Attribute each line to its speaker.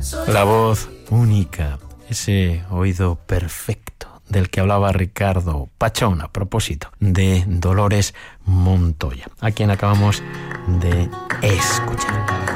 Speaker 1: La voz única, ese oído perfecto del que hablaba Ricardo Pachón a propósito de Dolores Montoya, a quien acabamos de escuchar.